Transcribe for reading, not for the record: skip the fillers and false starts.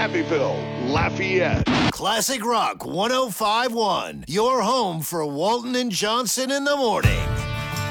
Happyville, Lafayette. Classic Rock 105.1, your home for Walton and Johnson in the morning.